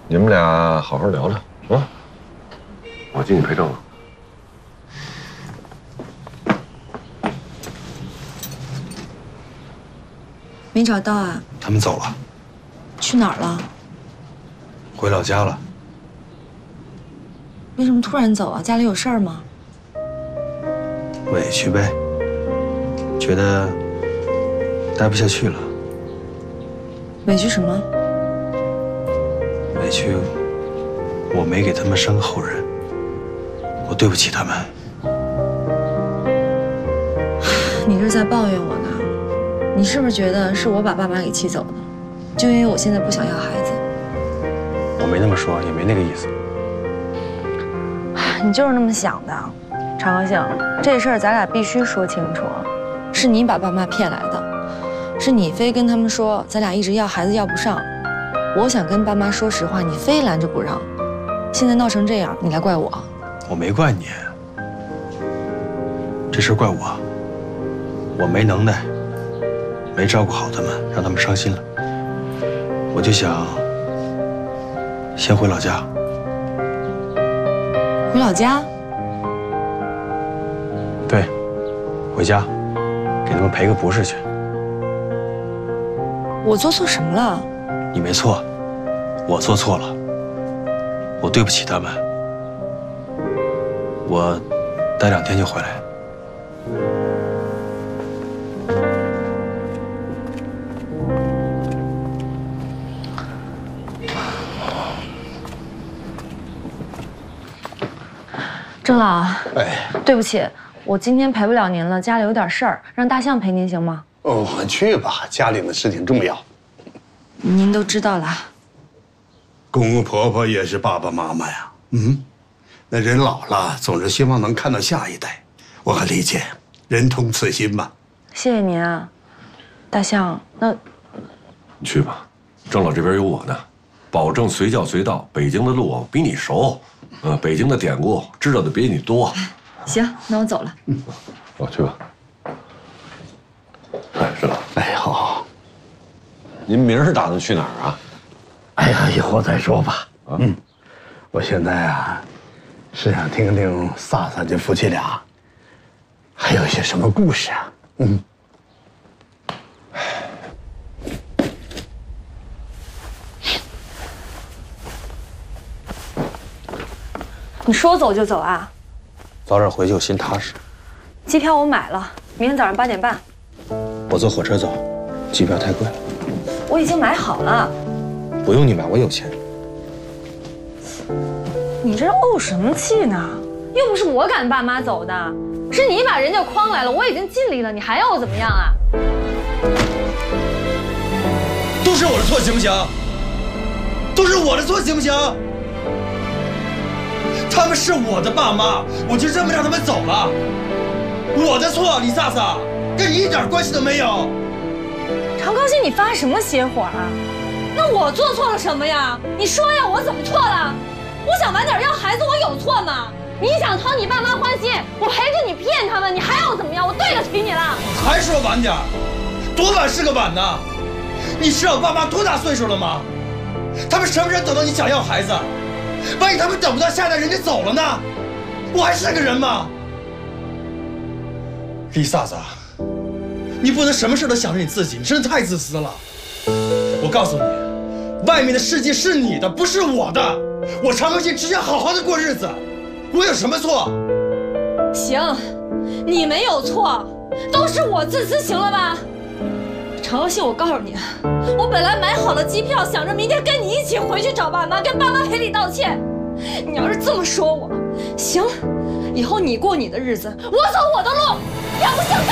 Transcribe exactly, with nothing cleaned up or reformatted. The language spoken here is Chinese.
你们俩好好聊聊啊。我进去陪郑老。 没找到啊？ 他们走了。 去哪儿了？ 回老家了。 为什么突然走啊？家里有事儿吗？ 委屈呗，觉得待不下去了。 委屈什么？ 委屈我没给他们生后人，我对不起他们。 你这是在抱怨我呢？你是不是觉得是我把爸妈给气走的？就因为我现在不想要孩子？ 我没那么说，也没那个意思。 你就是那么想的，常高兴。这事儿咱俩必须说清楚，是你把爸妈骗来的，是你非跟他们说咱俩一直要孩子要不上。我想跟爸妈说实话，你非拦着不让。现在闹成这样，你来怪我？ 我没怪你，这事怪我，我没能耐，没照顾好他们，让他们伤心了。我就想先回老家。 回老家？ 对，回家，给他们赔个不是去。 我做错什么了？ 你没错，我做错了，我对不起他们。我待两天就回来。 郑老， 哎， 对不起，我今天陪不了您了，家里有点事儿，让大象陪您行吗？ 哦，去吧，家里的事情重要。 您都知道了。 公公婆婆也是爸爸妈妈呀，嗯，那人老了，总是希望能看到下一代，我很理解，人同此心嘛。 谢谢您啊，大象。那你去吧，郑老这边有我呢，保证随叫随到。北京的路比你熟，呃，北京的典故知道的比你多。 行，那我走了。 嗯，我去吧。哎，郑老， 哎，好好。 您明儿打算去哪儿啊？ 哎呀，以后再说吧。啊、嗯，我现在啊，是想听听飒飒这夫妻俩还有一些什么故事啊。嗯。 你说走就走啊？ 早点回去我心踏实。 机票我买了，明天早上八点半。 我坐火车走，机票太贵了。 我已经买好了。 不用你买，我有钱。 你这怄什么气呢？又不是我赶爸妈走的，是你把人家诓来了。我已经尽力了，你还要我怎么样啊？ 都是我的错，行不行？都是我的错，行不行？他们是我的爸妈，我就这么让他们走了。我的错，李飒飒，跟你一点关系都没有。 常高兴，你发什么邪火啊？那我做错了什么呀？你说呀，我怎么错了？我想晚点要孩子，我有错吗？你想讨你爸妈欢心，我陪着你骗他们，你还要怎么样？我对得起你了。 还说晚点，多晚是个晚呢？你知道我爸妈多大岁数了吗？他们什么时候等到你想要孩子？万一他们等不到下一代，人家走了呢？我还是个人吗？李飒飒，你不能什么事都想着你自己，你真的太自私了。我告诉你，外面的世界是你的，不是我的。我常高兴只想好好的过日子，我有什么错？ 行，你没有错，都是我自私，行了吧？常高兴，我告诉你，我本来买好了机票，想着明天跟你一起回去找爸妈，跟爸妈赔礼道歉。你要是这么说我，行，以后你过你的日子，我走我的路，要不行。